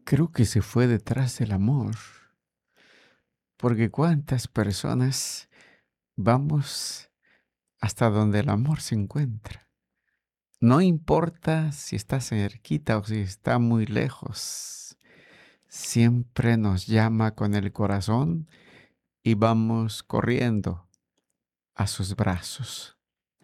Creo que se fue detrás del amor, porque cuántas personas vamos hasta donde el amor se encuentra. No importa si está cerquita o si está muy lejos, siempre nos llama con el corazón y vamos corriendo a sus brazos.